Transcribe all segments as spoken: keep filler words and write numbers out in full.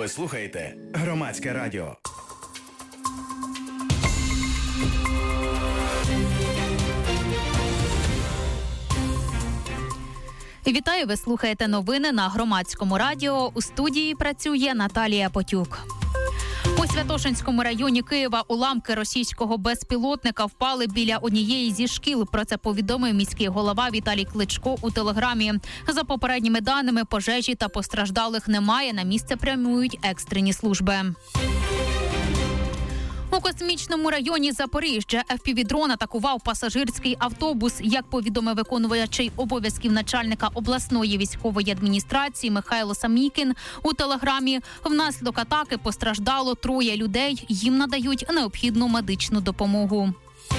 Ви слухаєте Громадське радіо. Вітаю, ви слухаєте новини на Громадському радіо. У студії працює Наталія Потюк. У Святошинському районі Києва уламки російського безпілотника впали біля однієї зі шкіл. Про це повідомив міський голова Віталій Кличко у телеграмі. За попередніми даними, пожежі та постраждалих немає. На місце прямують екстрені служби. У космічному районі Запоріжжя еф пі ві-дрон атакував пасажирський автобус. Як повідомив виконувач обов'язків начальника обласної військової адміністрації Михайло Самікін у телеграмі, внаслідок атаки постраждало троє людей. Їм надають необхідну медичну допомогу.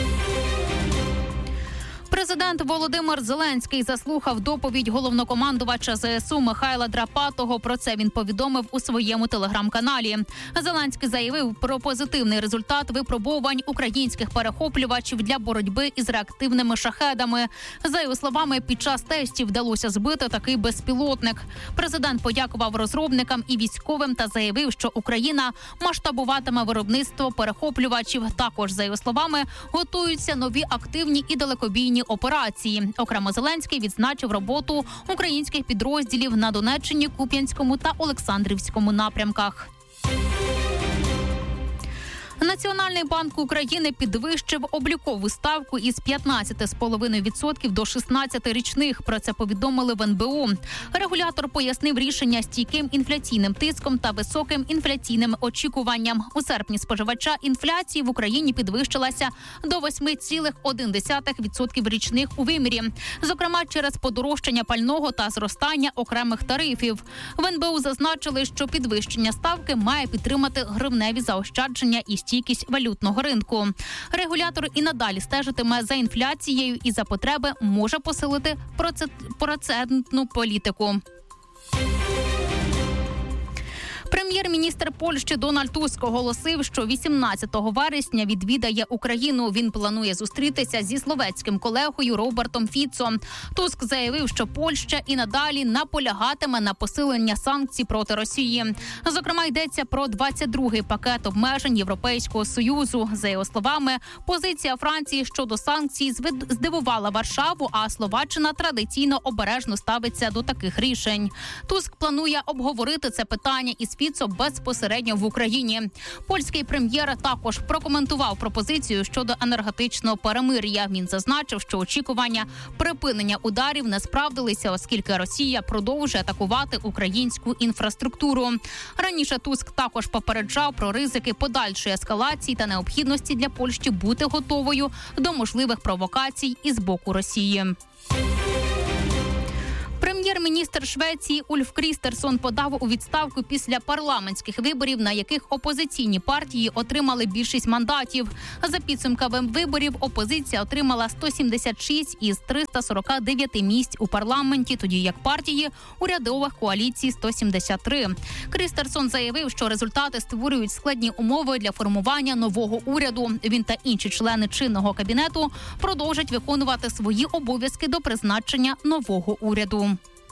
Президент Володимир Зеленський заслухав доповідь головнокомандувача зе ес у Михайла Драпатого. Про це він повідомив у своєму телеграм-каналі. Зеленський заявив про позитивний результат випробувань українських перехоплювачів для боротьби із реактивними шахедами. За його словами, під час тестів вдалося збити такий безпілотник. Президент подякував розробникам і військовим та заявив, що Україна масштабуватиме виробництво перехоплювачів. Також, за його словами, готуються нові активні і далекобійні операції. Окремо Зеленський відзначив роботу українських підрозділів на Донеччині, Куп'янському та Олександрівському напрямках. Національний банк України підвищив облікову ставку із п'ятнадцять цілих п'ять десятих відсотка до шістнадцять річних. Про це повідомили в ен бе у. Регулятор пояснив рішення стійким інфляційним тиском та високим інфляційним очікуванням. У серпні споживача інфляції в Україні підвищилася до вісім цілих одна десята відсотка річних у вимірі. Зокрема, через подорожчання пального та зростання окремих тарифів. В ен бе у зазначили, що підвищення ставки має підтримати гривневі заощадження і стійкість валютного ринку. Регулятор і надалі стежитиме за інфляцією і за потреби може посилити процентну політику. Прем'єр-міністр Польщі Дональд Туск оголосив, що вісімнадцятого вересня відвідає Україну. Він планує зустрітися зі словацьким колегою Робертом Фіцо. Туск заявив, що Польща і надалі наполягатиме на посилення санкцій проти Росії. Зокрема, йдеться про двадцять другий пакет обмежень Європейського Союзу. За його словами, позиція Франції щодо санкцій здивувала Варшаву, а Словаччина традиційно обережно ставиться до таких рішень. Туск планує обговорити це питання із Фіцо безпосередньо в Україні. Польський прем'єр також прокоментував пропозицію щодо енергетичного перемир'я. Він зазначив, що очікування припинення ударів не справдилися, оскільки Росія продовжує атакувати українську інфраструктуру. Раніше Туск також попереджав про ризики подальшої ескалації та необхідності для Польщі бути готовою до можливих провокацій із боку Росії. Прем'єр-міністр Швеції Ульф Крістерсон подав у відставку після парламентських виборів, на яких опозиційні партії отримали більшість мандатів. За підсумками виборів опозиція отримала сто сімдесят шість із триста сорок дев'ять місць у парламенті, тоді як партії урядових коаліцій сто сімдесят три. Крістерсон заявив, що результати створюють складні умови для формування нового уряду. Він та інші члени чинного кабінету продовжать виконувати свої обов'язки до призначення нового уряду.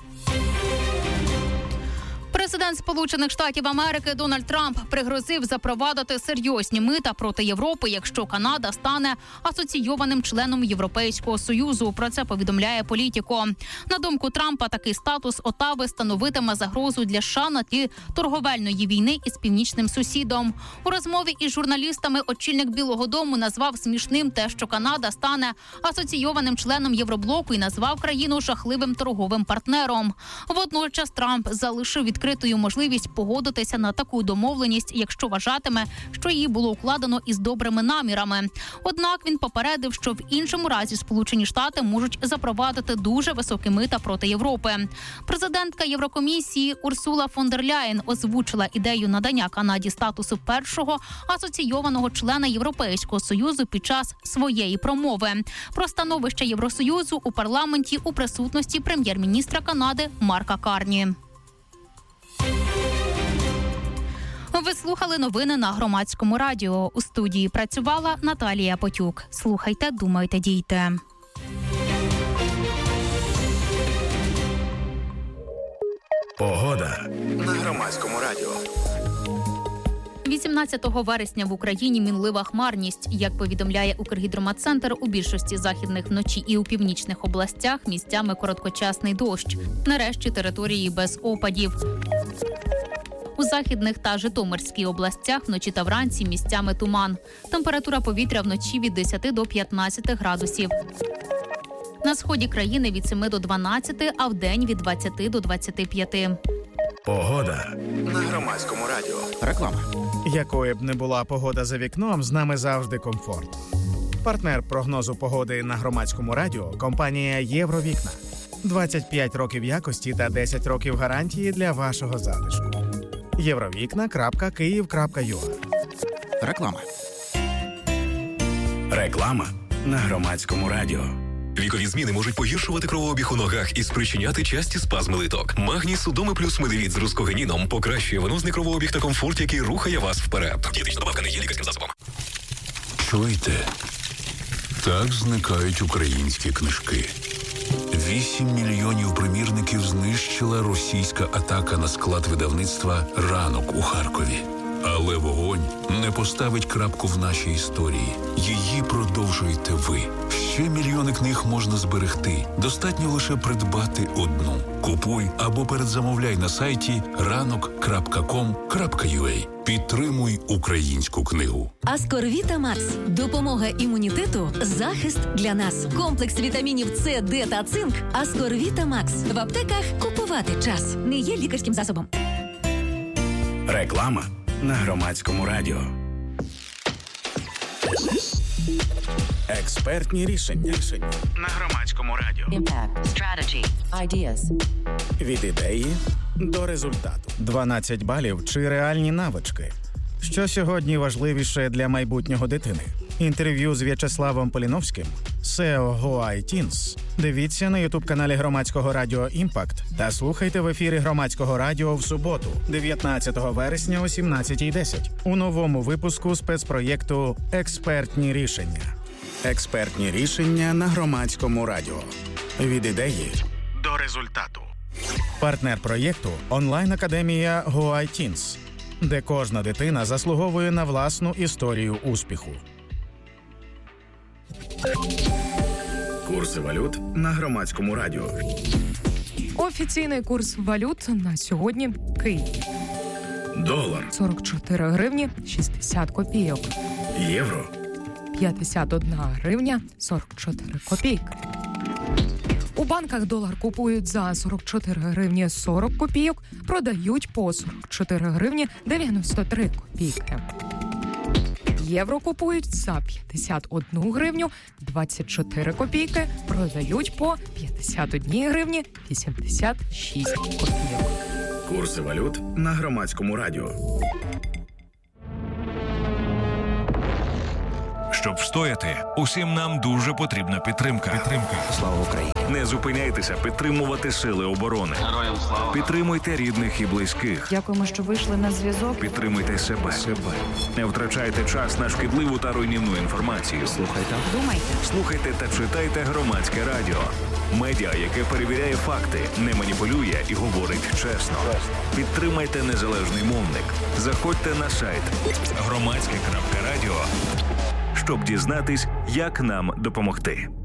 Президент Сполучених Штатів Америки Дональд Трамп пригрозив запровадити серйозні мита проти Європи, якщо Канада стане асоційованим членом Європейського Союзу. Про це повідомляє Політіко. На думку Трампа, такий статус Оттави становитиме загрозу для США на тлі торговельної війни із північним сусідом. У розмові із журналістами очільник Білого дому назвав смішним те, що Канада стане асоційованим членом Євроблоку і назвав країну жахливим торговим партнером. Водночас Трамп залишив відкритою можливість погодитися на таку домовленість, якщо вважатиме, що її було укладено із добрими намірами. Однак він попередив, що в іншому разі Сполучені Штати можуть запровадити дуже високі мита проти Європи. Президентка Єврокомісії Урсула фон дер Ляєн озвучила ідею надання Канаді статусу першого асоційованого члена Європейського Союзу під час своєї промови. Про становище Євросоюзу у парламенті у присутності прем'єр-міністра Канади Марка Карні. Ви слухали новини на Громадському радіо. У студії працювала Наталія Потюк. Слухайте, думайте, дійте. Погода на Громадському радіо. вісімнадцятого вересня в Україні мінлива хмарність. Як повідомляє Укргідрометцентр, у більшості західних вночі і у північних областях місцями короткочасний дощ. Нарешті території без опадів. У західних та Житомирській областях вночі та вранці місцями туман. Температура повітря вночі від десяти до п'ятнадцяти градусів. На сході країни від семи до дванадцяти, а вдень від двадцяти до двадцяти п'яти. Погода на Громадському радіо. Реклама. Якою б не була погода за вікном, з нами завжди комфорт. Партнер прогнозу погоди на Громадському радіо – компанія «Євровікна». двадцять п'ять років якості та десять років гарантії для вашого затишку. євровікна крапка київ крапка ю а. Реклама. Реклама на Громадському радіо. Вікові зміни можуть погіршувати кровообіг у ногах і спричиняти часті спазми литок. Магній Судоми плюс Медевіт з рускогеніном покращує венозний кровообіг та комфорт, який рухає вас вперед. Дієтична добавка не є лікарським засобом. Чуєте? Так зникають українські книжки. Вісім мільйонів примірників знищила російська атака на склад видавництва «Ранок» у Харкові. Але вогонь не поставить крапку в нашій історії. Її продовжуєте ви. Ще мільйони книг можна зберегти. Достатньо лише придбати одну. Купуй або передзамовляй на сайті ранок крапка ком крапка ю а. Підтримуй українську книгу. Аскорвіта Макс. Допомога імунітету, захист для нас. Комплекс вітамінів С, Д та цинк. Аскорвіта Макс. В аптеках купувати час. Не є лікарським засобом. Реклама на Громадському радіо. Експертні рішення. Рішення на Громадському радіо. Impact, strategy, ideas. Від ідеї до результату. дванадцять балів чи реальні навички? Що сьогодні важливіше для майбутнього дитини? Інтерв'ю з В'ячеславом Поліновським, сео GoITeens. Дивіться на ютуб-каналі Громадського радіо «Імпакт» та слухайте в ефірі Громадського радіо в суботу, дев'ятнадцятого вересня о сімнадцятій десять у новому випуску спецпроєкту «Експертні рішення». Експертні рішення на Громадському радіо. Від ідеї до результату. Партнер проєкту – онлайн-академія GoITeens, де кожна дитина заслуговує на власну історію успіху. Курси валют на Громадському радіо. Офіційний курс валют на сьогодні – Київ. Долар. сорок чотири гривні шістдесят копійок. Євро. п'ятдесят одна гривня сорок чотири копійки. У банках долар купують за сорок чотири гривні сорок копійок, продають по сорок чотири гривні дев'яносто три копійки. Євро купують за п'ятдесят одну гривню двадцять чотири копійки, продають по п'ятдесят одні гривні вісімдесят шість копійок. Курси валют на Громадському радіо. Щоб встояти, усім нам дуже потрібна підтримка. Підтримка. Слава Україні. Не зупиняйтеся підтримувати сили оборони. Героям слава. Підтримуйте рідних і близьких. Дякуємо, що вийшли на зв'язок. Підтримуйте себе. себе. Не втрачайте час на шкідливу та руйнівну інформацію. Слухайте. Думайте. Слухайте та читайте Громадське радіо. Медіа, яке перевіряє факти, не маніпулює і говорить чесно. Підтримайте незалежний мовник. Заходьте на сайт громадське крапка радіо, щоб дізнатись, як нам допомогти.